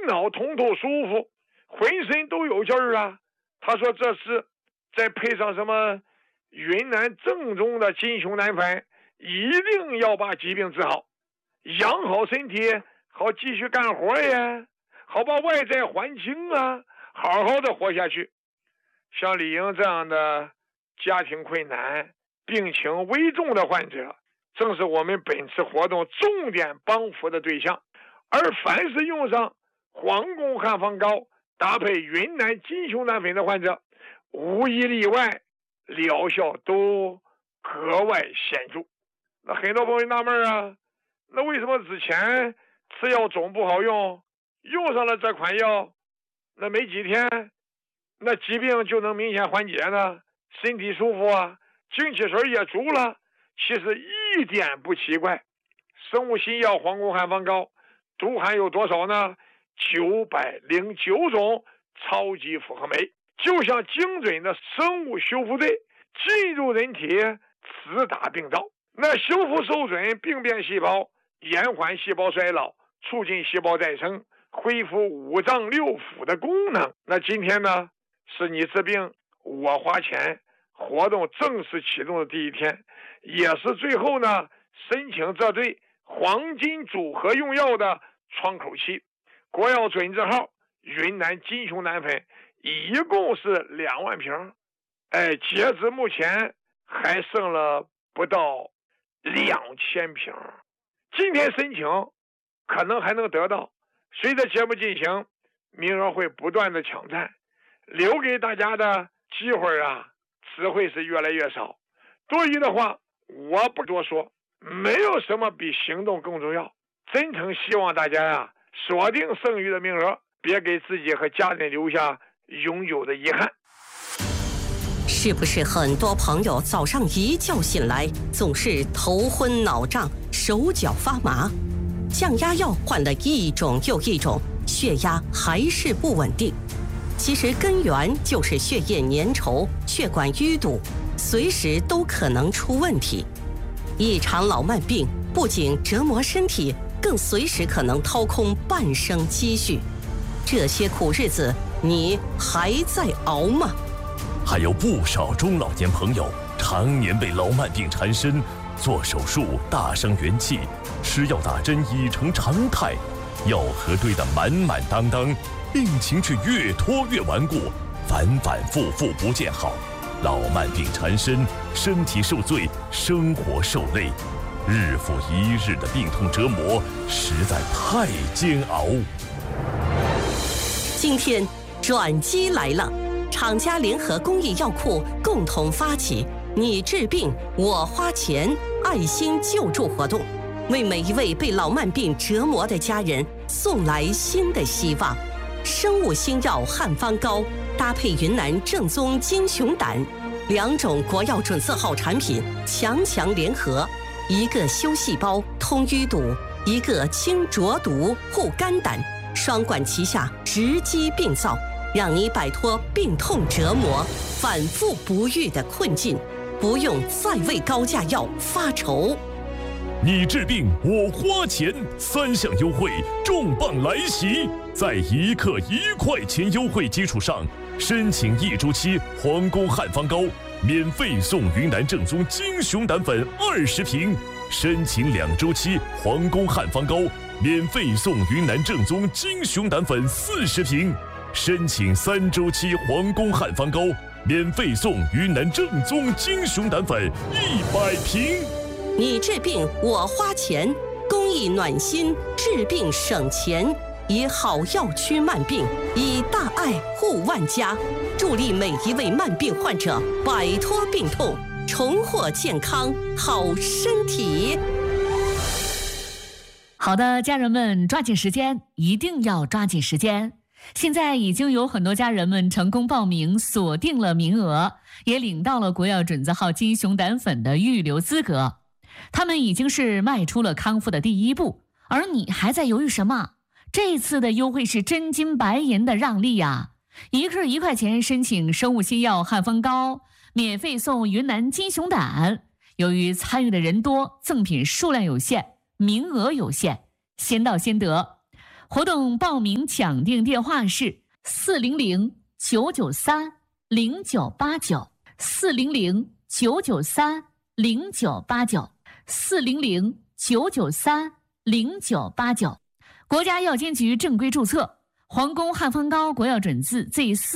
脑通透舒服，浑身都有劲儿啊。他说这是再配上什么云南正宗的金熊胆粉，一定要把疾病治好，养好身体，好继续干活呀，好把外在环境啊好好的活下去。像李英这样的家庭困难、病情危重的患者，正是我们本次活动重点帮扶的对象。而凡是用上皇宫汉方膏搭配云南金熊胆粉的患者，无一例外疗效都格外显著。那很多朋友纳闷啊，那为什么之前吃药总不好用，用上了这款药，那没几天那疾病就能明显缓解呢？身体舒服啊，精气神也足了。其实一点不奇怪，生物新药皇宫汉方膏独含有多少呢？909种超级复合酶，就像精准的生物修复队进入人体，直达病灶。那修复受损病变细胞，延缓细胞衰老，促进细胞再生，恢复五脏六腑的功能。那今天呢，是你治病我花钱活动正式启动的第一天，也是最后呢申请这对黄金组合用药的窗口期。国药准字号云南金熊胆粉一共是2万瓶，截至目前还剩了不到2000瓶。今天申请可能还能得到，随着节目进行，名额会不断的抢占，留给大家的机会啊只会是越来越少。多余的话我不多说，没有什么比行动更重要。真诚希望大家呀锁定剩余的名额，别给自己和家人留下永久的遗憾。 是不是很多朋友早上一觉醒来总是头昏脑胀、手脚发麻？降压药换了一种又一种，血压还是不稳定。其实根源就是血液粘稠、血管淤堵，随时都可能出问题。一场老慢病不仅折磨身体，更随时可能掏空半生积蓄。这些苦日子，你还在熬吗？ 还有不少中老年朋友常年被老慢病缠身，做手术大伤元气，吃药打针已成常态，药盒堆得满满当当，病情却越拖越顽固，反反复复不见好。老慢病缠身，身体受罪，生活受累，日复一日的病痛折磨，实在太煎熬。 今天转机来了，厂家联合公益药库共同发起你治病我花钱爱心救助活动，为每一位被老慢病折磨的家人送来新的希望。生物新药汉方膏搭配云南正宗金熊胆，2种国药准字号产品强联合，一个修细胞通淤堵，一个清浊毒护肝胆，双管齐下，直击病灶，让你摆脱病痛折磨、反复不愈的困境，不用再为高价药发愁。 你治病我花钱，3项优惠重磅来袭，在1克1块钱优惠基础上，申请1周期皇宫汉方膏，免费送云南正宗金熊胆粉20瓶；申请2周期皇宫汉方膏，免费送云南正宗金熊胆粉40瓶；申请3周期皇宫汉方膏，免费送云南正宗金熊胆粉100瓶。 你治病我花钱，公益暖心，治病省钱，以好药驱慢病，以大爱护万家，助力每一位慢病患者摆脱病痛，重获健康好身体。 好的，家人们，抓紧时间，一定要抓紧时间。现在已经有很多家人们成功报名，锁定了名额，也领到了国药准字号金熊胆粉的预留资格。他们已经是迈出了康复的第一步，而你还在犹豫什么？这次的优惠是真金白银的让利啊！1克1块钱申请生物新药汉方膏，免费送云南金熊胆。由于参与的人多，赠品数量有限，名额有限，先到先得。 活动报名抢订电话是400-993-0989，400-993-0989。国家药监局正规注册，皇宫汉方膏国药准字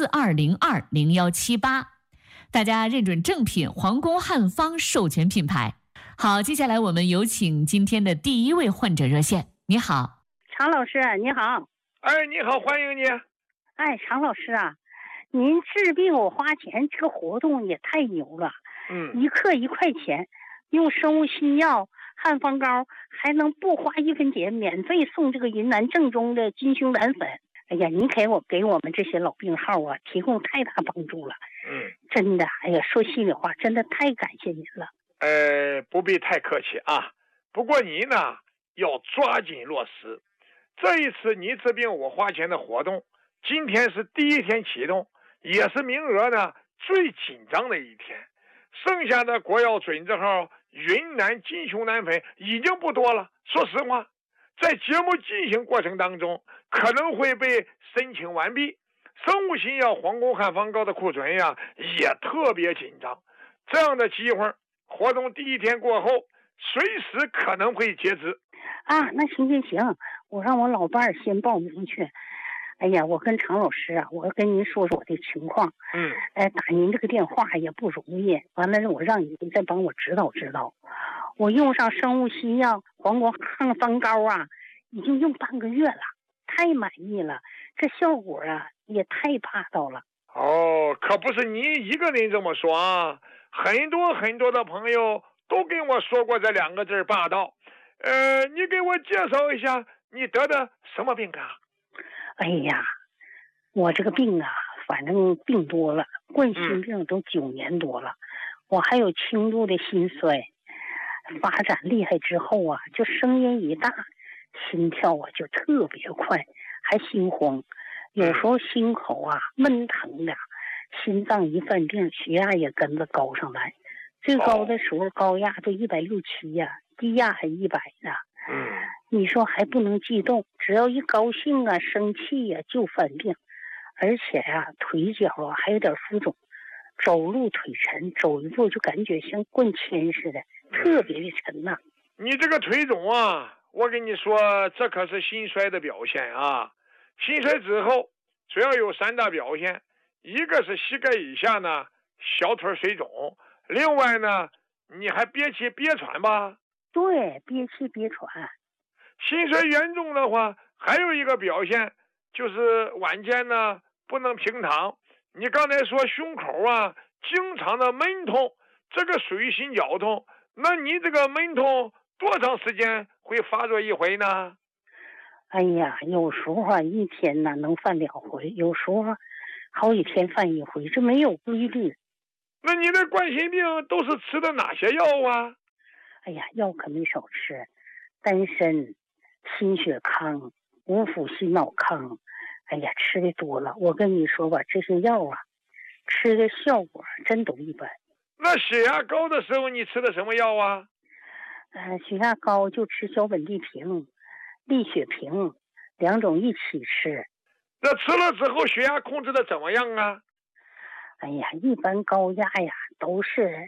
Z42020178，大家认准正品皇宫汉方授权品牌。好，接下来我们有请今天的第一位患者热线。你好， 常老师，你好。 哎，你好，欢迎你。 哎，常老师啊，您治病我花钱，这个活动也太牛了。一克1块钱，用生物新药汉方膏，还能不花1分钱，免费送这个云南正宗的金胸胆粉。哎呀，您给我们这些老病号啊提供太大帮助了。真的，哎呀，说心里话，真的太感谢您了。 不必太客气啊。不过你呢，要抓紧落实。这一次你治病我花钱的活动，今天是第一天启动，也是名额呢最紧张的一天。剩下的国药准字号云南金胸胆粉已经不多了。说实话，在节目进行过程当中，可能会被申请完毕。生物新药皇宫汉方膏的库存呀，也特别紧张。这样的机会，活动第一天过后，随时可能会截止。 啊，那行，我让我老伴儿先报名去。哎呀，我跟常老师啊，我跟您说说我的情况。打您这个电话也不容易，完了我让你再帮我指导指导。我用上生物新药皇宫汉方膏啊，已经用半个月了，太满意了，这效果啊也太霸道了。 哦，可不是你一个人这么说啊，很多的朋友都跟我说过这2个字霸道。你给我介绍一下，你得的什么病啊？ 哎呀，我这个病啊，反正病多了，冠心病都9年多了。我还有轻度的心衰，发展厉害之后啊，就声音一大，心跳啊就特别快，还心慌，有时候心口啊闷疼的，心脏一犯病，血压也跟着高上来，最高的时候高压都160呀，低压还100呢。你说还不能激动，只要一高兴啊生气呀就犯病，而且啊腿脚啊还有点浮肿，走路腿沉，走一步就感觉像灌铅似的，特别的沉呐。 你这个腿肿啊，我跟你说，这可是心衰的表现啊。心衰之后主要有3大表现，一个是膝盖以下呢小腿水肿，另外呢你还憋气憋喘吧？ 对，憋气憋喘。 心衰严重的话，还有一个表现就是晚间呢不能平躺。你刚才说胸口啊经常的闷痛，这个属于心绞痛。那你这个闷痛多长时间会发作一回呢？ 哎呀，有时候啊一天呢能犯2回，有时候好几天犯1回，这没有规律。 那你的冠心病都是吃的哪些药啊？ 哎呀，药可没少吃，丹参、心血康、五腑心脑康，哎呀，吃的多了。我跟你说吧，这些药啊，吃的效果真都一般。 那血压高的时候你吃的什么药啊？ 血压高就吃小本地平、利血平2种一起吃。 那吃了之后血压控制的怎么样啊？ 哎呀，一般高压呀都是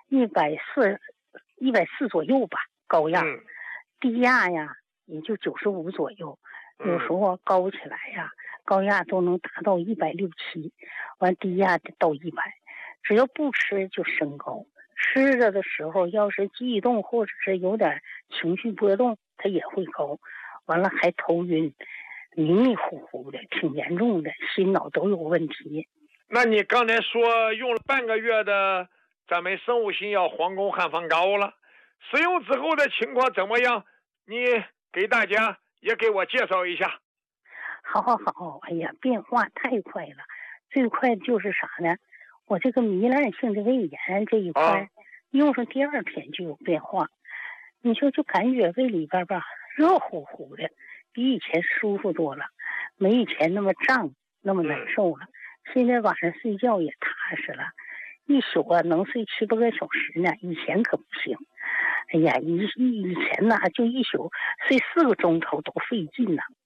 140左右吧，高压。低压呀也就95左右，有时候高起来呀，高压都能达到160、7，完低压到100，只要不吃就升高。吃着的时候要是激动或者是有点情绪波动，它也会高，完了还头晕，迷迷糊糊的，挺严重的，心脑都有问题。 那你刚才说用了半个月的咱们生物新药皇宫汉方膏了，使用之后的情况怎么样？你给大家也给我介绍一下。 好，哎呀，变化太快了，最快就是啥呢？我这个糜烂性的胃炎这一块，用上第2天就有变化。你说就感觉胃里边吧热乎乎的，比以前舒服多了，没以前那么胀那么难受了。现在晚上睡觉也踏实了，一宿啊能睡7、8个小时呢，以前可不行。哎呀，以前呢就一宿睡4个钟头都费劲呢。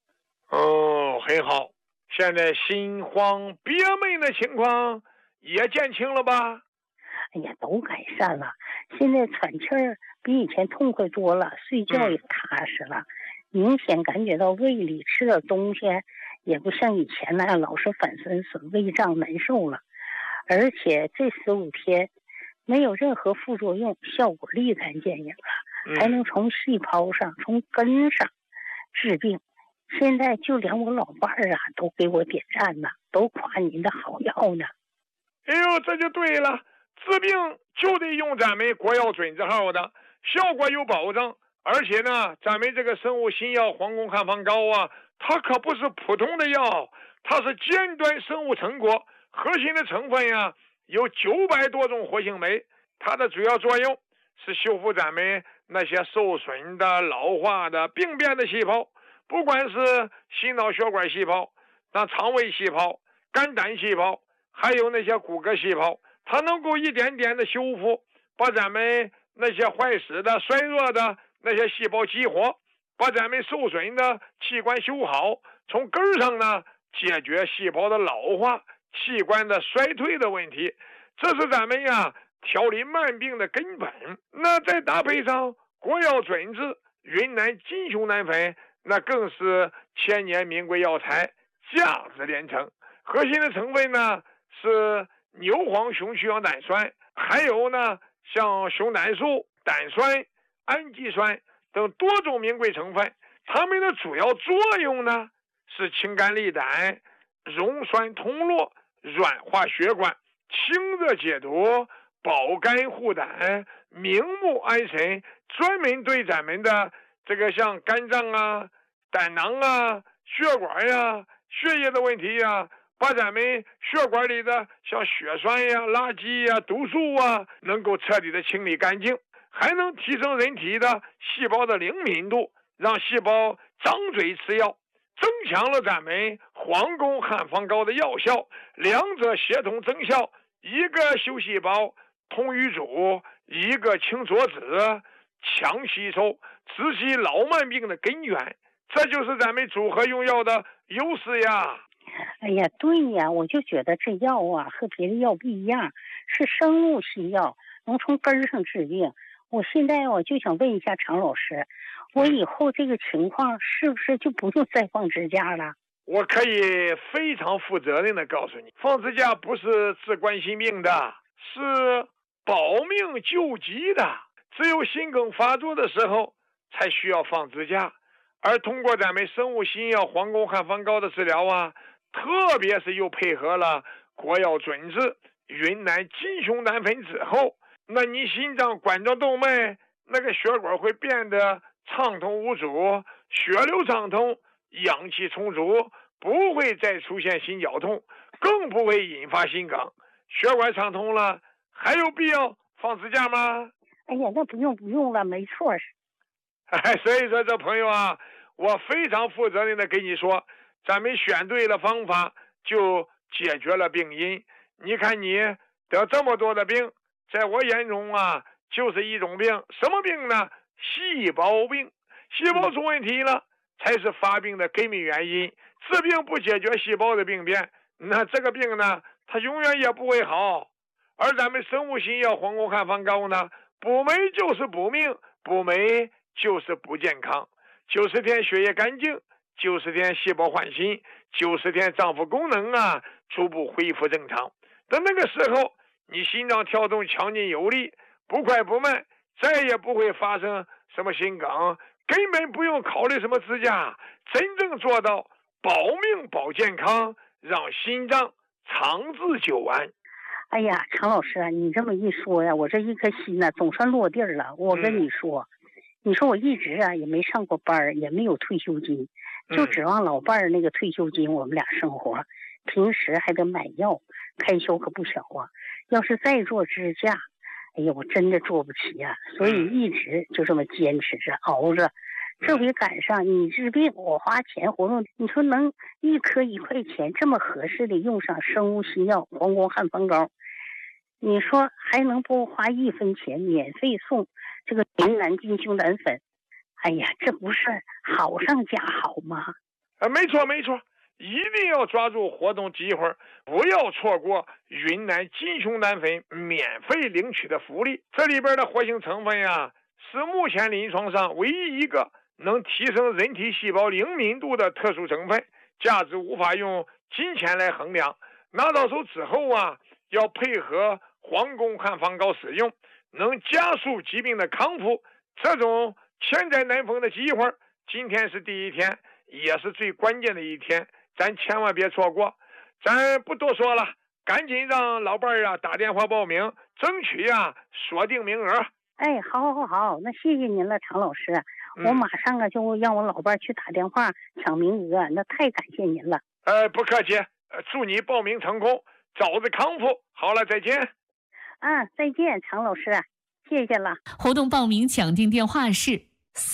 哦，很好。现在心慌憋闷的情况也减轻了吧？ 哎呀，都改善了。现在喘气儿比以前痛快多了，睡觉也踏实了。明显感觉到胃里吃点东西也不像以前那样老是反酸酸，胃胀难受了。而且这15天没有任何副作用，效果立竿见影了，还能从细胞上、从根上治病。现在就连我老伴儿啊都给我点赞呢，都夸您的好药呢。 哎呦，这就对了，治病就得用咱们国药准字号的，效果有保证。而且呢，咱们这个生物新药黄宫汉方膏啊，它可不是普通的药，它是尖端生物成果，核心的成分呀有900多种活性酶，它的主要作用是修复咱们那些受损的、老化的、病变的细胞，不管是心脑血管细胞、那肠胃细胞、肝胆细胞，还有那些骨骼细胞，它能够一点点的修复，把咱们那些坏死的、衰弱的那些细胞激活，把咱们受损的器官修好，从根上呢解决细胞的老化、器官的衰退的问题，这是咱们呀调理慢病的根本。那再搭配上国药准字云南金熊胆粉，那更是千年名贵药材，价值连城。核心的成分呢是牛黄熊曲氧胆酸，还有呢像熊胆素、胆酸、氨基酸等多种名贵成分。它们的主要作用呢是清肝利胆、溶酸通络、软化血管、清热解毒、保肝护胆、明目安神，专门对咱们的这个像肝脏啊、胆囊啊、血管呀、血液的问题呀，把咱们血管里的像血栓呀、垃圾呀、毒素啊能够彻底的清理干净，还能提升人体的细胞的灵敏度，让细胞张嘴吃药，增强了咱们黄宫汉方膏的药效，两者协同增效，一个修细胞通瘀阻，一个清浊脂强吸收，直击老慢病的根源，这就是咱们组合用药的优势呀。 哎呀，对呀，我就觉得这药啊和别的药不一样，是生物新药，能从根上治病。我现在我就想问一下常老师，我以后这个情况是不是就不用再放支架了？ 我可以非常负责任的告诉你，放支架不是治冠心病的，是保命救急的。只有心梗发作的时候才需要放支架，而通过咱们生物新药黄宫汉方膏的治疗啊，特别是又配合了国药准字云南金熊胆粉之后，那你心脏冠状动脉那个血管会变得畅通无阻，血流畅通，氧气充足，不会再出现心绞痛，更不会引发心梗。血管畅通了，还有必要放支架吗？ 哎呀，那不用了，没错。 所以说这朋友啊，我非常负责任的跟你说，咱们选对了方法就解决了病因。你看你得这么多的病，在我眼中啊就是一种病，什么病呢？细胞病。细胞出问题了才是发病的根本原因，治病不解决细胞的病变，那这个病呢它永远也不会好。而咱们生物新药黄宫汉方膏呢，补酶就是补命，补酶就是补健康。90天血液干净，90天细胞换新，90天脏腑功能啊逐步恢复正常。等那个时候，你心脏跳动强劲有力，不快不慢，再也不会发生什么心梗，根本不用考虑什么支架，真正做到保命保健康，让心脏长治久安。 哎呀，常老师啊，你这么一说呀，我这一颗心呢总算落地了。我跟你说，你说我一直啊也没上过班，也没有退休金，就指望老伴儿那个退休金我们俩生活，平时还得买药，开销可不小啊。要是再做支架，哎呀，我真的做不起呀，所以一直就这么坚持着熬着。这回赶上你治病我花钱活动，你说能一颗1块钱这么合适的用上生物新药黄宫汉方膏，你说还能不花1分钱免费送这个云南金熊胆粉？哎呀，这不是好上加好吗？ 没错没错，一定要抓住活动机会，不要错过云南金熊胆粉免费领取的福利。这里边的活性成分呀，是目前临床上唯一一个能提升人体细胞灵敏度的特殊成分，价值无法用金钱来衡量。拿到手之后啊，要配合黄宫汉方膏使用，能加速疾病的康复。这种千载难逢的机会，今天是第一天，也是最关键的一天，咱千万别错过。咱不多说了，赶紧让老伴儿打电话报名，争取锁定名额。 哎，好，那谢谢您了，常老师。我马上就让我老伴儿去打电话抢名额，那太感谢您了。 不客气，祝你报名成功，早日康复。好了，再见。 再见，常老师，谢谢了。 活动报名抢订电话是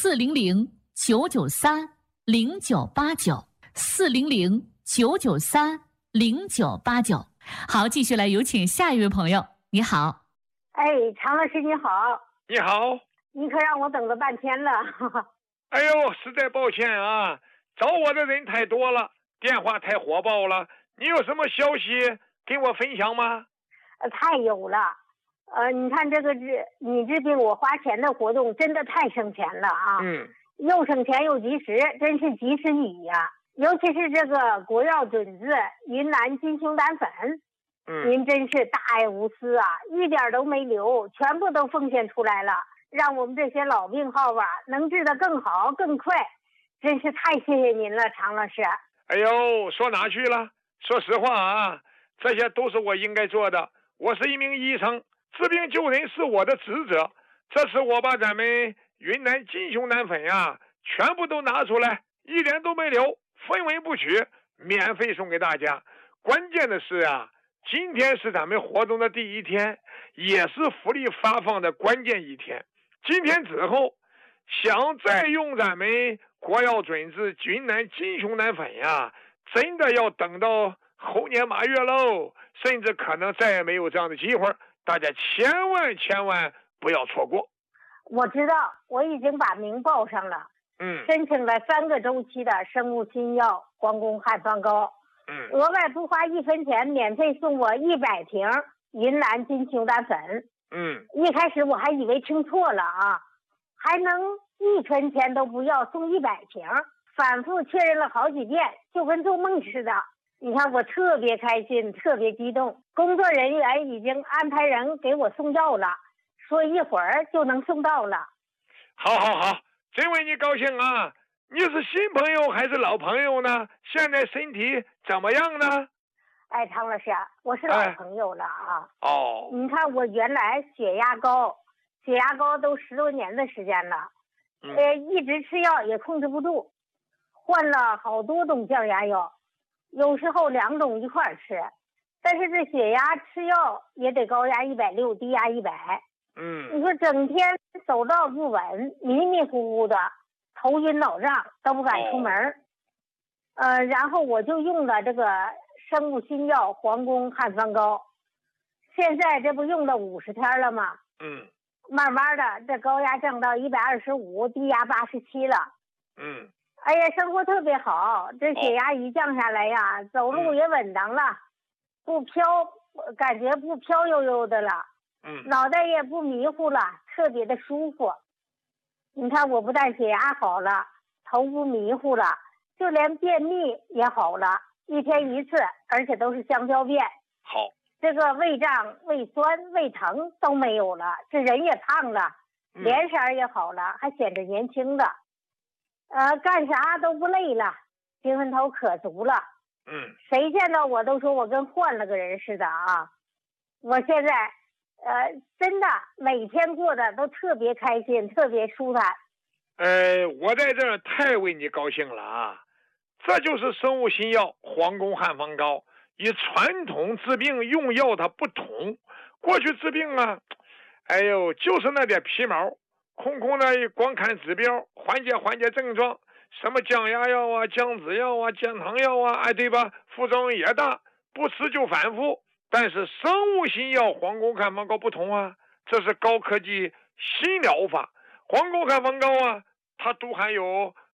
400-993-0989，400-993-0989。好，继续来有请下一位朋友。你好。 哎，常老师你好。 你好。 你可让我等了半天了。 哎呦，实在抱歉啊，找我的人太多了，电话太火爆了。你有什么消息跟我分享吗？ 太有了。你看这个你治病我花钱的活动真的太省钱了啊。又省钱又及时，真是及时雨呀。尤其是这个国药准字云南金熊胆粉，您真是大爱无私啊，一点都没留，全部都奉献出来了，让我们这些老病号能治得更好更快，真是太谢谢您了，常老师。 哎呦，说哪去了？说实话啊，这些都是我应该做的。我是一名医生，治病救人是我的职责。这次我把咱们云南金熊胆粉全部都拿出来，一点都没留，分文不取，免费送给大家。关键的是今天是咱们活动的第一天，也是福利发放的关键一天。今天之后，想再用咱们国药准字云南金熊胆粉真的要等到猴年马月喽，甚至可能再也没有这样的机会，大家千万不要错过。 我知道，我已经把名报上了，申请了3个周期的生物新药黄宫汉方膏，额外不花1分钱，免费送我100瓶云南金熊胆粉。一开始我还以为听错了还能1分钱都不要送100瓶，反复确认了好几遍，就跟做梦似的。你看我特别开心，特别激动，工作人员已经安排人给我送药了，说一会儿就能送到了。 好，真为你高兴啊！你是新朋友还是老朋友呢？现在身体怎么样呢？ 哎，常老师，我是老朋友了你看我原来血压高都10多年的时间了，一直吃药也控制不住，换了好多种降压药，有时候2种一块吃，但是这血压吃药也得高压160，低压100。你说整天走道不稳，迷迷糊糊的，头晕脑胀，都不敢出门。然后我就用了这个生物新药黄宫汉方膏，现在这不用了50天了吗？慢慢的这高压降到125，低压87了。哎呀，生活特别好，这血压一降下来走路也稳当了，不飘，感觉不飘悠悠的了。脑袋也不迷糊了，特别的舒服。你看我不但血压好了，头不迷糊了，就连便秘也好了，1天1次，而且都是香蕉便。 好， 这个胃胀、胃酸、胃疼都没有了，这人也胖了，脸色也好了，还显着年轻的。干啥都不累了，精神头可足了。谁见到我都说我跟换了个人似的我现在真的每天过得都特别开心，特别舒坦。 我在这儿太为你高兴了这就是生物新药黄宫汉方膏，与传统治病用药它不同。过去治病就是那点皮毛，空的光看指标，缓解症状，什么降压药降脂药降糖药对吧？副作用也大，不吃就反复。但是生物新药黄宫汉方膏不同这是高科技新疗法。黄宫汉方膏它都含有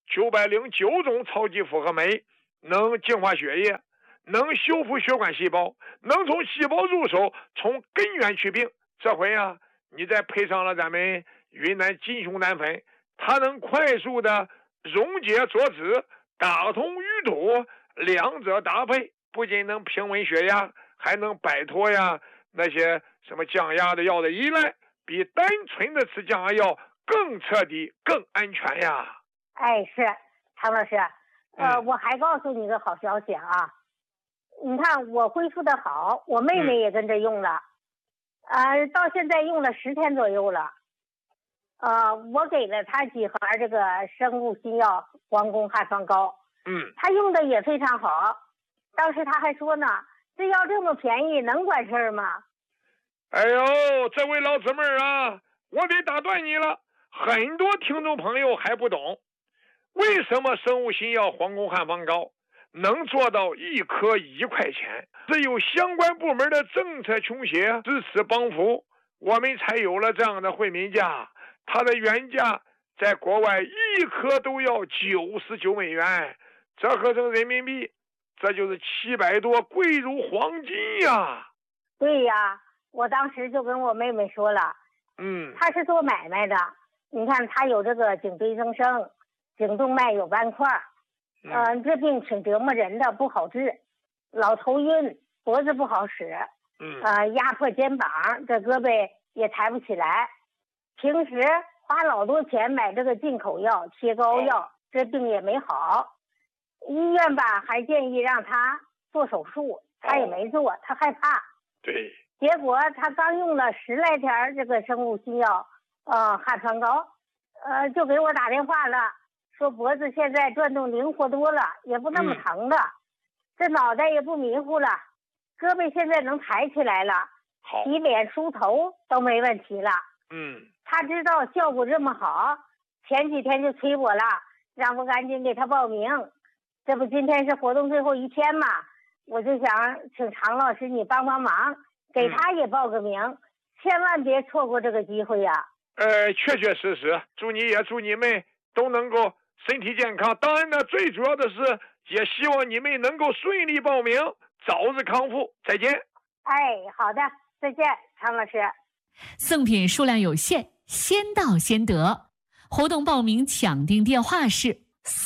909种超级复合酶，能净化血液，能修复血管细胞，能从细胞入手，从根源去病。这回啊，你再配上了咱们云南金熊胆粉，它能快速的溶解浊脂，打通淤堵，两者搭配，不仅能平稳血压，还能摆脱那些什么降压的药的依赖，比单纯的吃降压药更彻底、更安全呀。 哎，是常老师，我还告诉你个好消息啊！你看我恢复的好，我妹妹也跟着用了，到现在用了10天左右了。我给了她几盒这个生物新药黄宫汉方膏，她用的也非常好。当时她还说呢，这药这么便宜，能管事儿吗？ 哎呦，这位老姊妹啊，我得打断你了。很多听众朋友还不懂，为什么生物新药黄宫汉方膏能做到1颗1块钱？只有相关部门的政策倾斜支持帮扶，我们才有了这样的惠民价。它的原价在国外1颗都要99美元，折合成人民币，这就是700多，贵如黄金呀！ 对呀，我当时就跟我妹妹说了，她是做买卖的，你看她有这个颈椎增生，颈动脉有斑块，这病挺折磨人的，不好治，老头晕，脖子不好使，压迫肩膀，这胳膊也抬不起来。平时花老多钱买这个进口药、贴膏药，这病也没好。医院吧还建议让他做手术，他也没做，他害怕。 对。 结果他刚用了10来天这个生物新药，汉方膏，就给我打电话了，说脖子现在转动灵活多了，也不那么疼了，这脑袋也不迷糊了，胳膊现在能抬起来了，洗脸梳头都没问题了。他知道效果这么好，前几天就催我了，让我赶紧给他报名。这不今天是活动最后1天嘛，我就想请常老师你帮帮忙，给他也报个名，千万别错过这个机会呀。 确确实实，祝你也祝你们都能够身体健康。当然呢，最主要的是也希望你们能够顺利报名，早日康复。再见。 哎，好的，再见，常老师。 赠品数量有限，先到先得。活动报名抢订电话是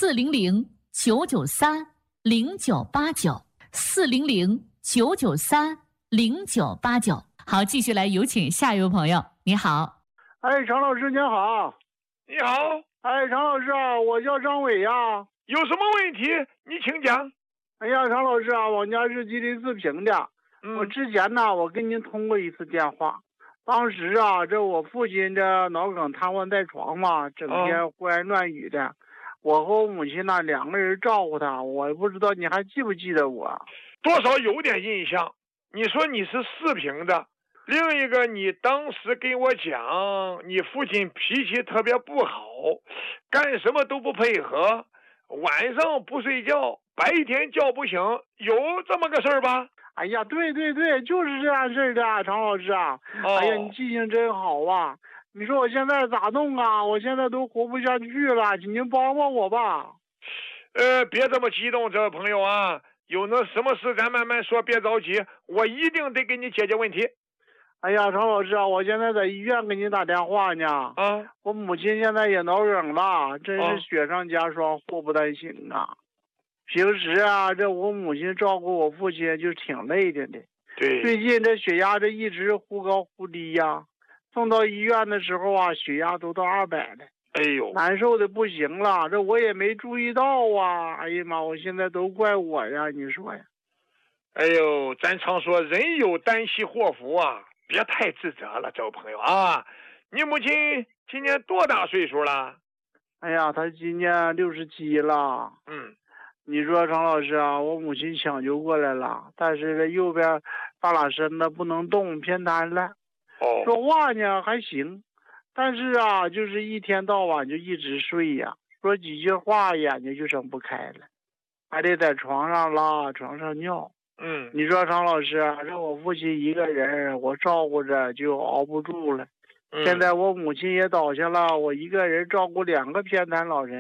400-993-0989 400-993-0989。好，继续来有请下一位朋友。你好。 哎，常老师您好。 你好。 哎，常老师啊，我叫张伟呀。 有什么问题你请讲。 哎呀，常老师啊，我家是吉林四平的。我之前呢，我跟您通过一次电话。当时啊，这我父亲这脑梗瘫痪在床嘛，整天胡言乱语的。我和我母亲呢2个人照顾他，我不知道你还记不记得我？ 多少有点印象。你说你是四平的，另一个你当时跟我讲，你父亲脾气特别不好，干什么都不配合，晚上不睡觉，白天叫不醒，有这么个事儿吧？ 哎呀，对对对，就是这样事的，常老师啊。哎呀，你记性真好啊！你说我现在咋弄啊？我现在都活不下去了，请您帮帮我吧。 别这么激动，这位朋友啊，有那什么事咱慢慢说，别着急，我一定得给你解决问题。 哎呀，常老师啊，我现在在医院给你打电话呢。我母亲现在也脑梗了，真是雪上加霜，祸不单行啊。平时啊，这我母亲照顾我父亲就挺累的。 对， 最近这血压这一直忽高忽低呀，送到医院的时候啊，血压都到200了。 哎呦， 难受的不行了，这我也没注意到啊！哎呀妈，我现在都怪我呀，你说呀？ 哎呦，咱常说人有旦夕祸福啊，别太自责了，这位朋友啊。你母亲今年多大岁数了？ 哎呀，她今年67了。你说常老师啊，我母亲抢救过来了，但是这右边大拉身子不能动，偏瘫了。说话呢还行，但是啊，就是一天到晚就一直睡呀，说几句话眼睛就睁不开了，还得在床上拉，床上尿。你说常老师啊，这我父亲一个人，我照顾着就熬不住了。现在我母亲也倒下了，我一个人照顾2个偏瘫老人。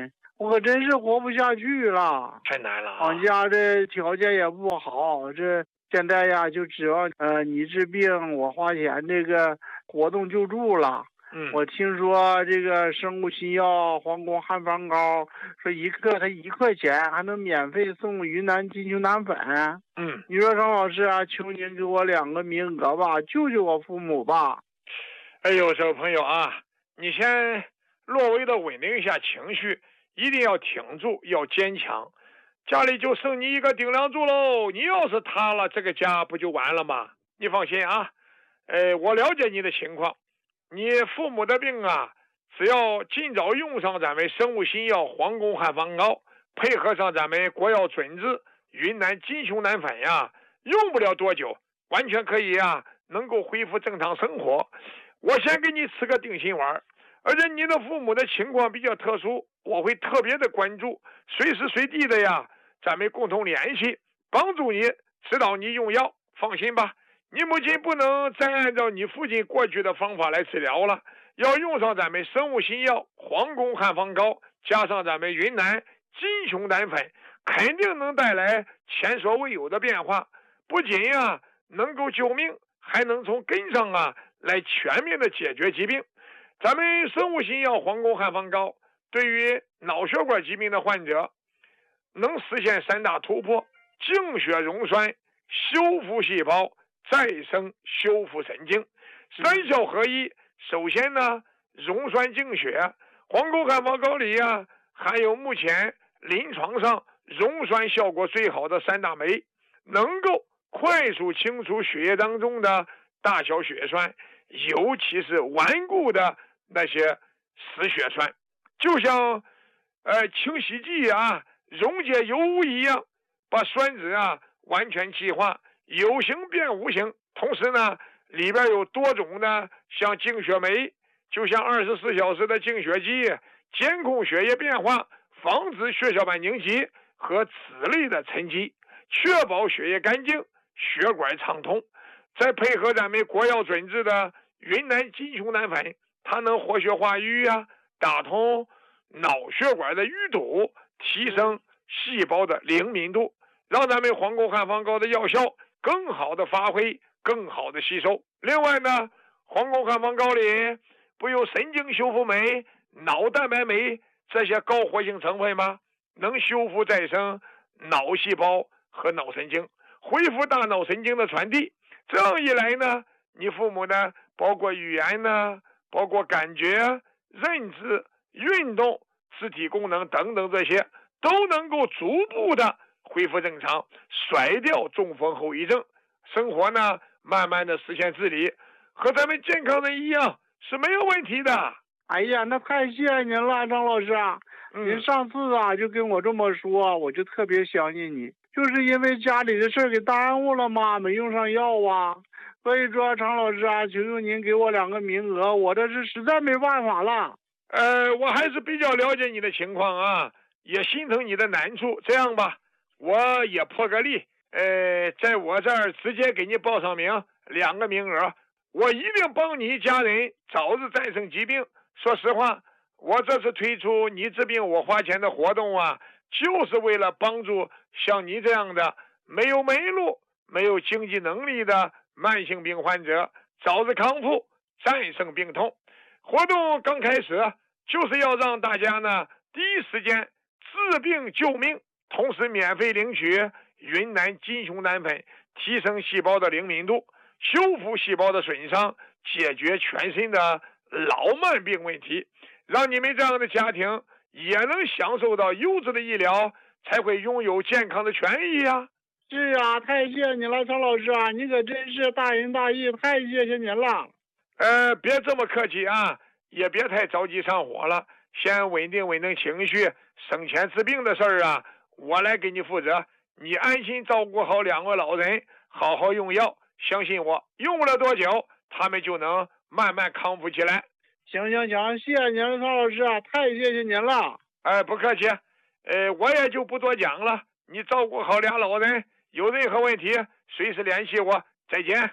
我可真是活不下去了， 太难了啊！ 俺家这条件也不好，这现在呀就指望你治病我花钱这个活动救助了。我听说这个生物新药皇宫汉方膏，说一克它1块钱，还能免费送云南金熊胆粉。你说张老师啊，求您给我2个名额吧，救救我父母吧。 哎呦，这位朋友啊，你先略微的稳定一下情绪，一定要挺住，要坚强。家里就剩你一个顶梁柱喽，你要是塌了，这个家不就完了吗？你放心啊，我了解你的情况。你父母的病啊，只要尽早用上咱们生物新药皇宫汉方膏，配合上咱们国药准治云南金熊胆粉呀，用不了多久，完全可以呀，能够恢复正常生活。我先给你吃个定心丸，而且你的父母的情况比较特殊，我会特别的关注，随时随地的呀，咱们共同联系，帮助你指导你用药。放心吧，你母亲不能再按照你父亲过去的方法来治疗了，要用上咱们生物新药皇宫汉方膏，加上咱们云南金熊胆粉，肯定能带来前所未有的变化。不仅呀能够救命，还能从根上啊来全面的解决疾病。咱们生物新药皇宫汉方膏对于脑血管疾病的患者能实现3大突破：净血溶栓、修复细胞、再生修复神经，3效合一。首先呢，溶栓净血，皇宫汉方膏里啊含有目前临床上溶栓效果最好的3大酶，能够快速清除血液当中的大小血栓，尤其是顽固的那些死血栓，就像清洗剂啊溶解油污一样，把栓子啊完全气化，有形变无形。同时呢，里边有多种的像净血酶，就像24小时的净血机，监控血液变化，防止血小板凝集和脂类的沉积，确保血液干净，血管畅通。再配合咱们国药准治的云南金熊胆粉，它能活血化瘀啊，打通脑血管的淤堵，提升细胞的灵敏度，让咱们皇宫汉方膏的药效更好的发挥，更好的吸收。另外呢，皇宫汉方膏里不有神经修复酶、脑蛋白酶这些高活性成分吗？能修复再生脑细胞和脑神经，恢复大脑神经的传递。这样一来呢，你父母呢，包括语言呢，包括感觉、认知、运动、肢体功能等等，这些都能够逐步的恢复正常，甩掉中风后遗症，生活呢慢慢的实现自理，和咱们健康人一样是没有问题的。 哎呀，那太谢谢您了，张老师啊！您上次啊就跟我这么说，我就特别相信你，就是因为家里的事给耽误了嘛，没用上药啊。所以说，常老师啊，求求您给我2个名额，我这是实在没办法了。 我还是比较了解你的情况啊，也心疼你的难处。这样吧，我也破个例，在我这儿直接给你报上名，2个名额，我一定帮你一家人早日战胜疾病。说实话，我这次推出你治病我花钱的活动啊，就是为了帮助像你这样的没有门路、没有经济能力的慢性病患者早日康复，战胜病痛。活动刚开始就是要让大家呢第一时间治病救命，同时免费领取云南金熊胆粉，提升细胞的灵敏度，修复细胞的损伤，解决全身的老慢病问题，让你们这样的家庭也能享受到优质的医疗，才会拥有健康的权益啊。 是啊，太谢谢您了，张老师啊，你可真是大仁大义，太谢谢您了。 别这么客气啊，也别太着急上火了，先稳定稳定情绪，省钱治病的事儿啊，我来给你负责。你安心照顾好2位老人，好好用药，相信我，用不了多久，他们就能慢慢康复起来。 行，谢谢您了，张老师啊，太谢谢您了。 不客气，我也就不多讲了，你照顾好2老人，有任何问题随时联系我，再见。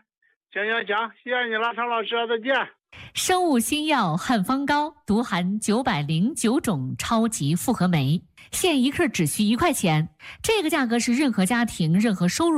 行，谢谢你了，常老师，再见。 生物新药汉方膏独含909种超级复合酶，现1克只需1块钱，这个价格是任何家庭、任何收入